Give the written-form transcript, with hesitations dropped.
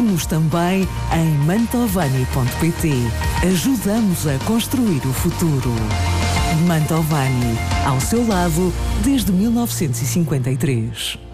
Siga-nos também em mantovani.pt. Ajudamos a construir o futuro. Mantovani, ao seu lado desde 1953.